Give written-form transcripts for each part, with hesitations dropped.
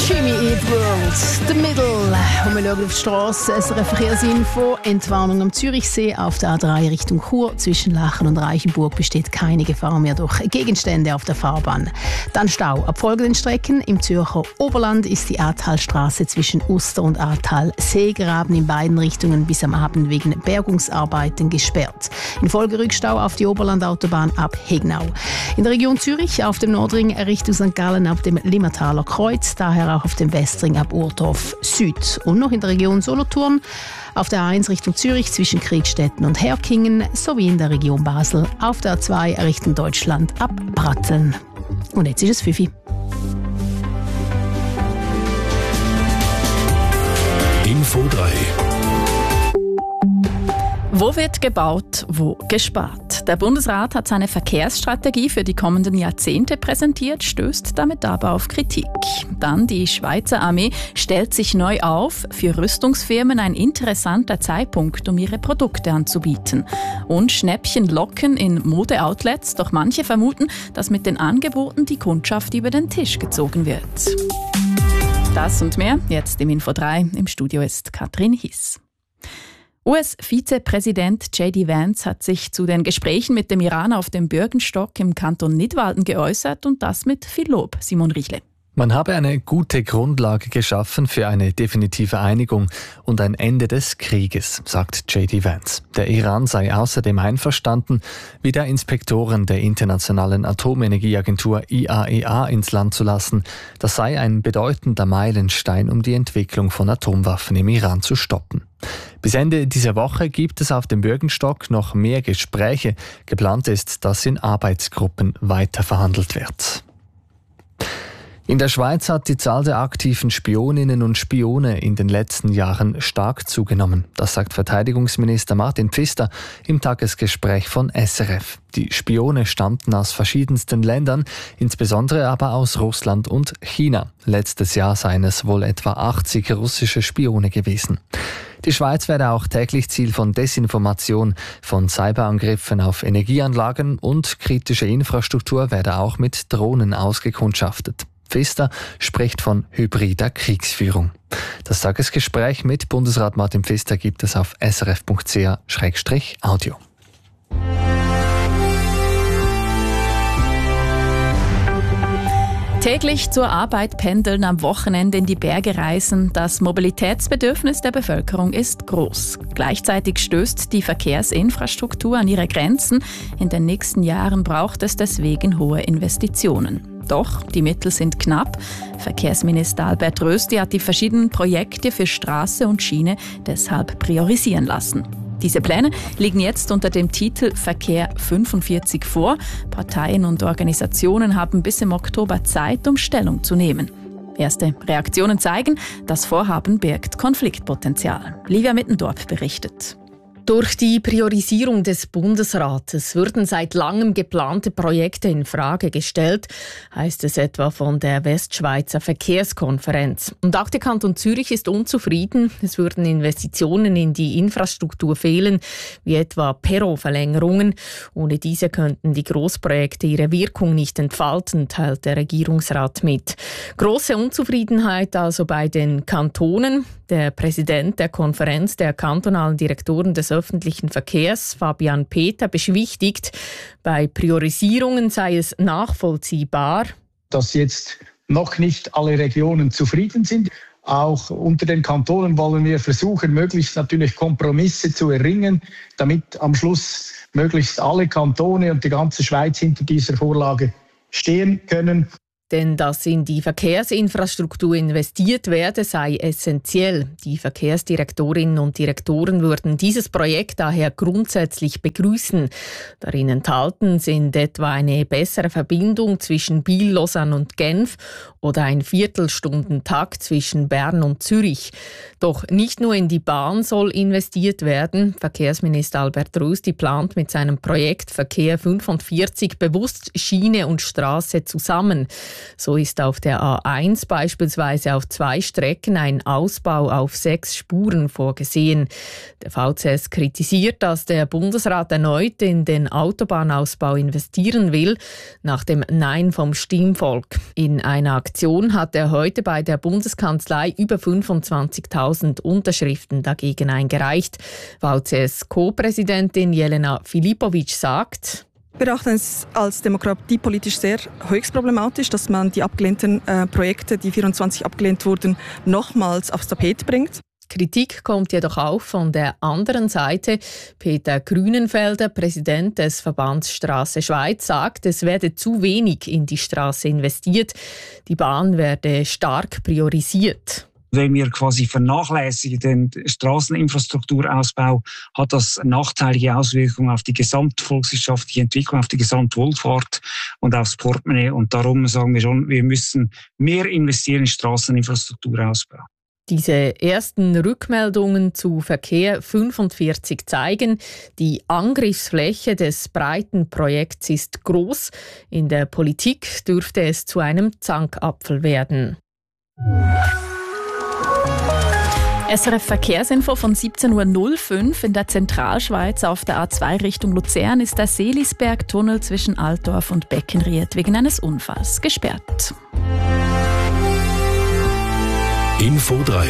Jimmy Eat World, The Middle. Und wir schauen auf die Strasse. Es ist eine Verkehrsinfo. Entwarnung am Zürichsee auf der A3 Richtung Chur. Zwischen Lachen und Reichenburg besteht keine Gefahr mehr durch Gegenstände auf der Fahrbahn. Dann Stau ab folgenden Strecken. Im Zürcher Oberland ist die Ahrtalstraße zwischen Uster und Ahrtal-Seegraben in beiden Richtungen bis am Abend wegen Bergungsarbeiten gesperrt. In Folge Rückstau auf die Oberlandautobahn ab Hegnau. In der Region Zürich auf dem Nordring Richtung St. Gallen ab dem Limmertaler Kreuz, daher auch auf dem Westring ab Urdorf Süd. Und noch in der Region Solothurn auf der A1 Richtung Zürich zwischen Kriegstetten und Herkingen sowie in der Region Basel auf der A2 Richtung Deutschland ab Bratteln. Und jetzt ist es 5 Uhr. Info 3. Wo wird gebaut, wo gespart? Der Bundesrat hat seine Verkehrsstrategie für die kommenden Jahrzehnte präsentiert, stößt damit aber auf Kritik. Dann die Schweizer Armee stellt sich neu auf, für Rüstungsfirmen ein interessanter Zeitpunkt, um ihre Produkte anzubieten. Und Schnäppchen locken in Modeoutlets, doch manche vermuten, dass mit den Angeboten die Kundschaft über den Tisch gezogen wird. Das und mehr jetzt im Info 3. Im Studio ist Katrin Hiss. US-Vizepräsident J.D. Vance hat sich zu den Gesprächen mit dem Iran auf dem Bürgenstock im Kanton Nidwalden geäußert und das mit viel Lob. Simon Richle. Man habe eine gute Grundlage geschaffen für eine definitive Einigung und ein Ende des Krieges, sagt J.D. Vance. Der Iran sei außerdem einverstanden, wieder Inspektoren der Internationalen Atomenergieagentur IAEA ins Land zu lassen. Das sei ein bedeutender Meilenstein, um die Entwicklung von Atomwaffen im Iran zu stoppen. Bis Ende dieser Woche gibt es auf dem Bürgenstock noch mehr Gespräche. Geplant ist, dass in Arbeitsgruppen weiter verhandelt wird. In der Schweiz hat die Zahl der aktiven Spioninnen und Spione in den letzten Jahren stark zugenommen. Das sagt Verteidigungsminister Martin Pfister im Tagesgespräch von SRF. Die Spione stammten aus verschiedensten Ländern, insbesondere aber aus Russland und China. Letztes Jahr seien es wohl etwa 80 russische Spione gewesen. Die Schweiz werde auch täglich Ziel von Desinformation, von Cyberangriffen auf Energieanlagen und kritische Infrastruktur werde auch mit Drohnen ausgekundschaftet. Pfister spricht von hybrider Kriegsführung. Das Tagesgespräch mit Bundesrat Martin Pfister gibt es auf srf.ch/audio. Täglich zur Arbeit pendeln, am Wochenende in die Berge reisen. Das Mobilitätsbedürfnis der Bevölkerung ist groß. Gleichzeitig stößt die Verkehrsinfrastruktur an ihre Grenzen. In den nächsten Jahren braucht es deswegen hohe Investitionen. Doch die Mittel sind knapp. Verkehrsminister Albert Rösti hat die verschiedenen Projekte für Straße und Schiene deshalb priorisieren lassen. Diese Pläne liegen jetzt unter dem Titel Verkehr 45 vor. Parteien und Organisationen haben bis im Oktober Zeit, um Stellung zu nehmen. Erste Reaktionen zeigen, das Vorhaben birgt Konfliktpotenzial. Livia Mittendorf berichtet. Durch die Priorisierung des Bundesrates würden seit langem geplante Projekte in Frage gestellt, heißt es etwa von der Westschweizer Verkehrskonferenz. Und auch der Kanton Zürich ist unzufrieden. Es würden Investitionen in die Infrastruktur fehlen, wie etwa Perron-Verlängerungen. Ohne diese könnten die Großprojekte ihre Wirkung nicht entfalten, teilt der Regierungsrat mit. Große Unzufriedenheit also bei den Kantonen. Der Präsident der Konferenz der kantonalen Direktoren des öffentlichen Verkehrs, Fabian Peter, beschwichtigt, bei Priorisierungen sei es nachvollziehbar, dass jetzt noch nicht alle Regionen zufrieden sind. Auch unter den Kantonen wollen wir versuchen, möglichst natürlich Kompromisse zu erringen, damit am Schluss möglichst alle Kantone und die ganze Schweiz hinter dieser Vorlage stehen können. Denn dass in die Verkehrsinfrastruktur investiert werde, sei essentiell. Die Verkehrsdirektorinnen und Direktoren würden dieses Projekt daher grundsätzlich begrüßen. Darin enthalten sind etwa eine bessere Verbindung zwischen Biel, Lausanne und Genf oder ein Viertelstundentakt zwischen Bern und Zürich. Doch nicht nur in die Bahn soll investiert werden. Verkehrsminister Albert Rösti plant mit seinem Projekt Verkehr 45 bewusst Schiene und Straße zusammen. So ist auf der A1 beispielsweise auf 2 Strecken ein Ausbau auf 6 Spuren vorgesehen. Der VCS kritisiert, dass der Bundesrat erneut in den Autobahnausbau investieren will, nach dem Nein vom Stimmvolk. In einer Aktion hat er heute bei der Bundeskanzlei über 25.000 Unterschriften dagegen eingereicht. VCS-Co-Präsidentin Jelena Filipovic sagt: Wir erachten es als demokratiepolitisch sehr höchst problematisch, dass man die abgelehnten Projekte, die 24 abgelehnt wurden, nochmals aufs Tapet bringt. Kritik kommt jedoch auch von der anderen Seite. Peter Grünenfelder, Präsident des Verbands Straße Schweiz, sagt, es werde zu wenig in die Straße investiert. Die Bahn werde stark priorisiert. Wenn wir quasi vernachlässigen den Straßeninfrastrukturausbau, hat das nachteilige Auswirkungen auf die gesamtvolkswirtschaftliche Entwicklung, auf die Gesamtwohlfahrt und aufs Portemonnaie. Und darum sagen wir schon, wir müssen mehr investieren in Straßeninfrastrukturausbau. Diese ersten Rückmeldungen zu Verkehr 45 zeigen, die Angriffsfläche des breiten Projekts ist groß. In der Politik dürfte es zu einem Zankapfel werden. SRF Verkehrsinfo von 17.05 Uhr in der Zentralschweiz auf der A2 Richtung Luzern ist der Seelisberg-Tunnel zwischen Altdorf und Beckenried wegen eines Unfalls gesperrt. Info 3.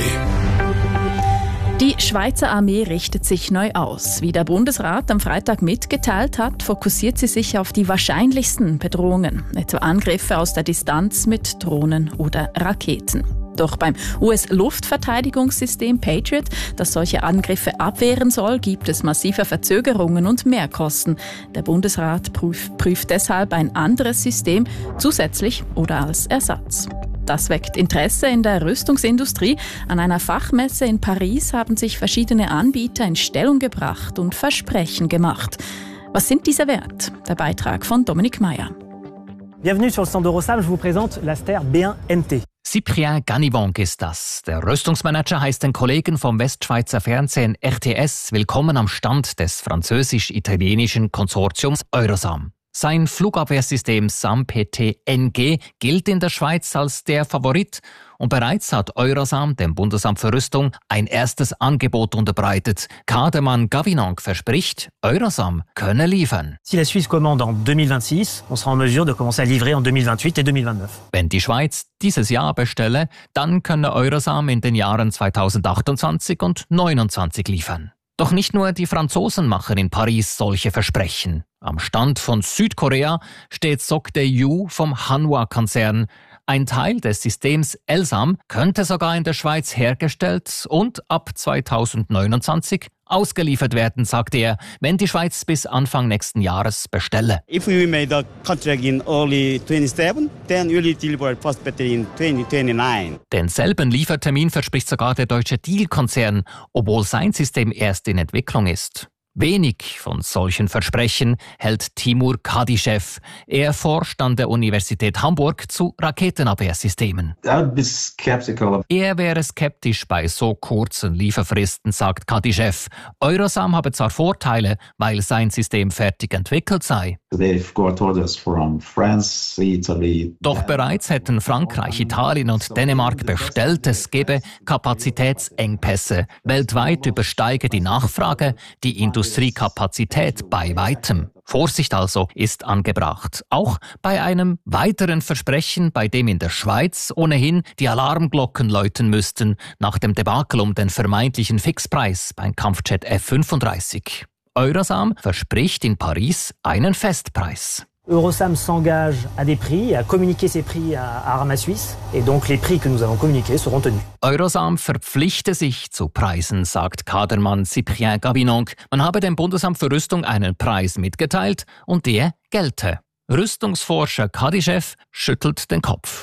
Die Schweizer Armee richtet sich neu aus. Wie der Bundesrat am Freitag mitgeteilt hat, fokussiert sie sich auf die wahrscheinlichsten Bedrohungen, etwa Angriffe aus der Distanz mit Drohnen oder Raketen. Doch beim US-Luftverteidigungssystem Patriot, das solche Angriffe abwehren soll, gibt es massive Verzögerungen und Mehrkosten. Der Bundesrat prüft deshalb ein anderes System zusätzlich oder als Ersatz. Das weckt Interesse in der Rüstungsindustrie. An einer Fachmesse in Paris haben sich verschiedene Anbieter in Stellung gebracht und Versprechen gemacht. Was sind diese wert? Der Beitrag von Dominik Meyer. Bienvenue sur le stand d'Eurosam, je vous présente l'Aster B1 MT. Cyprien Ganivong ist das. Der Rüstungsmanager heißt den Kollegen vom Westschweizer Fernsehen RTS willkommen am Stand des französisch-italienischen Konsortiums Eurosam. Sein Flugabwehrsystem SAM-PT-NG gilt in der Schweiz als der Favorit und bereits hat Eurosam dem Bundesamt für Rüstung ein erstes Angebot unterbreitet. Kadermann Gavinong verspricht, Eurosam könne liefern. Si la Suisse commande en 2026, on sera en mesure de commencer à livrer en 2028 et 2029. Wenn die Schweiz dieses Jahr bestelle, dann könne Eurosam in den Jahren 2028 und 2029 liefern. Doch nicht nur die Franzosen machen in Paris solche Versprechen. Am Stand von Südkorea steht Sok Dae-Yu vom Hanwha-Konzern. Ein Teil des Systems ELSAM könnte sogar in der Schweiz hergestellt und ab 2029 ausgeliefert werden, sagt er, wenn die Schweiz bis Anfang nächsten Jahres bestelle. If we made a contract in early 27, then we'll deliver first battery in 2029. Denselben Liefertermin verspricht sogar der deutsche Diehl-Konzern, obwohl sein System erst in Entwicklung ist. Wenig von solchen Versprechen hält Timur Kadischew. Er forscht an der Universität Hamburg zu Raketenabwehrsystemen. Er wäre skeptisch bei so kurzen Lieferfristen, sagt Kadischew. Eurosam habe zwar Vorteile, weil sein System fertig entwickelt sei. Doch bereits hätten Frankreich, Italien und Dänemark bestellt, es gebe Kapazitätsengpässe. Weltweit übersteige die Nachfrage die Industriekapazität bei weitem. Vorsicht also ist angebracht. Auch bei einem weiteren Versprechen, bei dem in der Schweiz ohnehin die Alarmglocken läuten müssten, nach dem Debakel um den vermeintlichen Fixpreis beim Kampfjet F-35. Eurosam verspricht in Paris einen Festpreis. Eurosam s'engage à des prix, à communiquer ses prix à Arma Suisse et donc les prix que nous allons communiquer seront tenus. Eurosam verpflichte sich zu Preisen, sagt Kadermann Cyprien Gavinong. Man habe dem Bundesamt für Rüstung einen Preis mitgeteilt und der gelte. Rüstungsforscher Kadischew schüttelt den Kopf.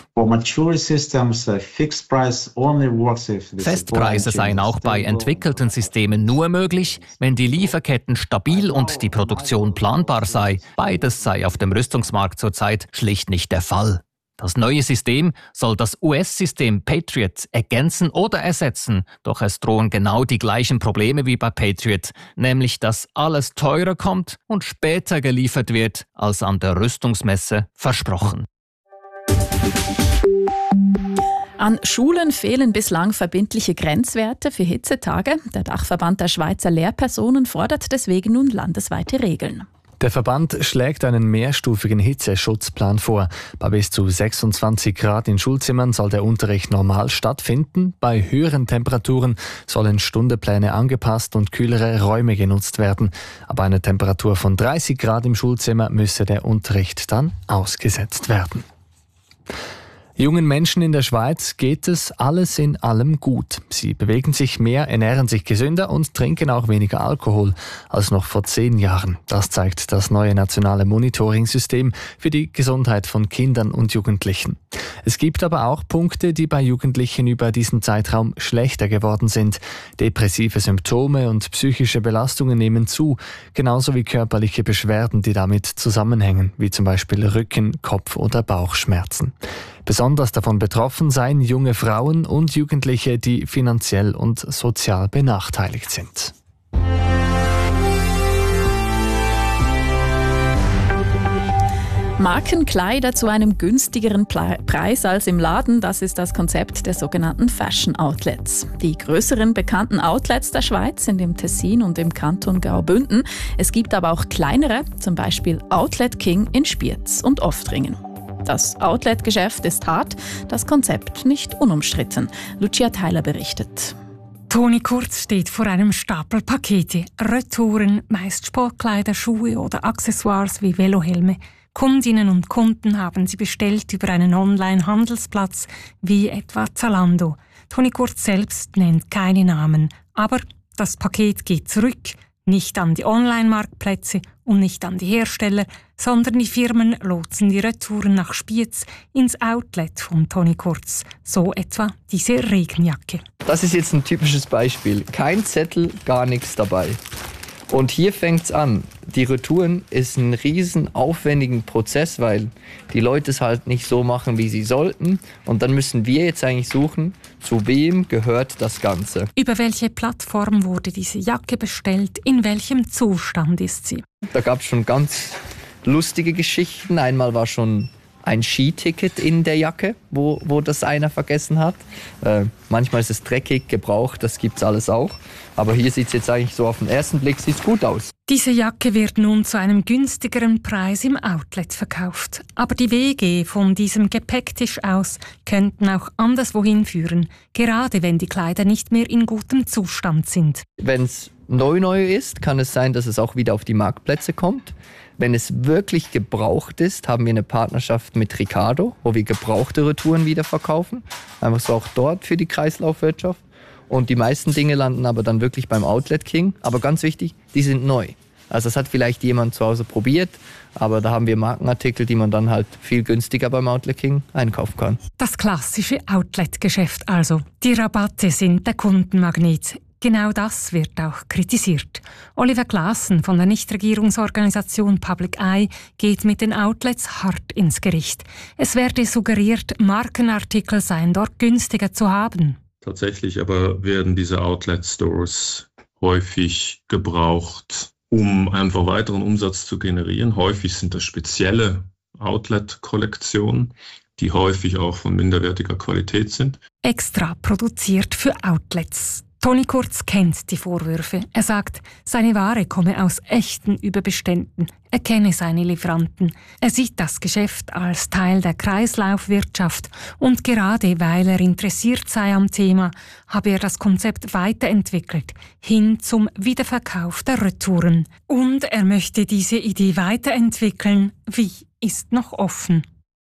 Festpreise seien auch bei entwickelten Systemen nur möglich, wenn die Lieferketten stabil und die Produktion planbar sei. Beides sei auf dem Rüstungsmarkt zurzeit schlicht nicht der Fall. Das neue System soll das US-System Patriot ergänzen oder ersetzen, doch es drohen genau die gleichen Probleme wie bei Patriot, nämlich dass alles teurer kommt und später geliefert wird als an der Rüstungsmesse versprochen. An Schulen fehlen bislang verbindliche Grenzwerte für Hitzetage. Der Dachverband der Schweizer Lehrpersonen fordert deswegen nun landesweite Regeln. Der Verband schlägt einen mehrstufigen Hitzeschutzplan vor. Bei bis zu 26 Grad in Schulzimmern soll der Unterricht normal stattfinden. Bei höheren Temperaturen sollen Stundenpläne angepasst und kühlere Räume genutzt werden. Aber eine Temperatur von 30 Grad im Schulzimmer müsse der Unterricht dann ausgesetzt werden. Jungen Menschen in der Schweiz geht es alles in allem gut. Sie bewegen sich mehr, ernähren sich gesünder und trinken auch weniger Alkohol als noch vor 10 Jahren. Das zeigt das neue nationale Monitoring-System für die Gesundheit von Kindern und Jugendlichen. Es gibt aber auch Punkte, die bei Jugendlichen über diesen Zeitraum schlechter geworden sind. Depressive Symptome und psychische Belastungen nehmen zu, genauso wie körperliche Beschwerden, die damit zusammenhängen, wie zum Beispiel Rücken-, Kopf- oder Bauchschmerzen. Besonders davon betroffen seien junge Frauen und Jugendliche, die finanziell und sozial benachteiligt sind. Markenkleider zu einem günstigeren Preis als im Laden, das ist das Konzept der sogenannten Fashion Outlets. Die größeren bekannten Outlets der Schweiz sind im Tessin und im Kanton Graubünden. Es gibt aber auch kleinere, zum Beispiel Outlet King in Spiez und Oftringen. Das Outlet-Geschäft ist hart, das Konzept nicht unumstritten. Lucia Theiler berichtet. Toni Kurz steht vor einem Stapel Pakete. Retouren, meist Sportkleider, Schuhe oder Accessoires wie Velohelme. Kundinnen und Kunden haben sie bestellt über einen Online-Handelsplatz wie etwa Zalando. Toni Kurz selbst nennt keine Namen, aber das Paket geht zurück. Nicht an die Online-Marktplätze und nicht an die Hersteller, sondern die Firmen lotsen die Retouren nach Spiez ins Outlet von Toni Kurz. So etwa diese Regenjacke. Das ist jetzt ein typisches Beispiel. Kein Zettel, gar nichts dabei. Und hier fängt's an. Die Retouren ist ein riesen aufwendigen Prozess, weil die Leute es halt nicht so machen, wie sie sollten. Und dann müssen wir jetzt eigentlich suchen, zu wem gehört das Ganze. Über welche Plattform wurde diese Jacke bestellt? In welchem Zustand ist sie? Da gab es schon ganz lustige Geschichten. Einmal war schon ein Skiticket in der Jacke, wo das einer vergessen hat. Manchmal ist es dreckig, gebraucht, das gibt's alles auch. Aber hier sieht es jetzt eigentlich so auf den ersten Blick sieht's gut aus. Diese Jacke wird nun zu einem günstigeren Preis im Outlet verkauft. Aber die Wege von diesem Gepäcktisch aus könnten auch anderswohin führen, gerade wenn die Kleider nicht mehr in gutem Zustand sind. Wenn es neu ist, kann es sein, dass es auch wieder auf die Marktplätze kommt. Wenn es wirklich gebraucht ist, haben wir eine Partnerschaft mit Ricardo, wo wir gebrauchte Retouren wieder verkaufen. Einfach so auch dort für die Kreislaufwirtschaft. Und die meisten Dinge landen aber dann wirklich beim Outlet King. Aber ganz wichtig, die sind neu. Also das hat vielleicht jemand zu Hause probiert, aber da haben wir Markenartikel, die man dann halt viel günstiger beim Outlet King einkaufen kann. Das klassische Outlet-Geschäft also. Die Rabatte sind der Kundenmagnet. Genau das wird auch kritisiert. Oliver Claassen von der Nichtregierungsorganisation Public Eye geht mit den Outlets hart ins Gericht. Es werde suggeriert, Markenartikel seien dort günstiger zu haben. Tatsächlich aber werden diese Outlet-Stores häufig gebraucht, um einfach weiteren Umsatz zu generieren. Häufig sind das spezielle Outlet-Kollektionen, die häufig auch von minderwertiger Qualität sind. Extra produziert für Outlets. Toni Kurz kennt die Vorwürfe. Er sagt, seine Ware komme aus echten Überbeständen. Er kenne seine Lieferanten. Er sieht das Geschäft als Teil der Kreislaufwirtschaft. Und gerade weil er interessiert sei am Thema, habe er das Konzept weiterentwickelt, hin zum Wiederverkauf der Retouren. Und er möchte diese Idee weiterentwickeln. Wie, ist noch offen.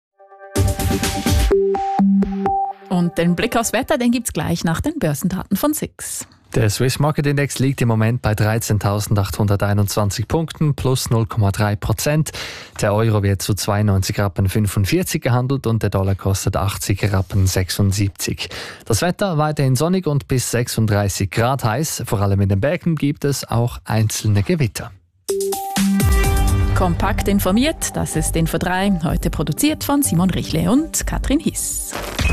Und den Blick aufs Wetter, den gibt's gleich nach den Börsendaten von SIX. Der Swiss Market Index liegt im Moment bei 13.821 Punkten, plus 0,3%. Der Euro wird zu 92,45 Rappen gehandelt und der Dollar kostet 80,76 Rappen. Das Wetter weiterhin sonnig und bis 36 Grad heiß. Vor allem in den Bergen gibt es auch einzelne Gewitter. Kompakt informiert, das ist Info 3, heute produziert von Simon Richle und Katrin Hiss.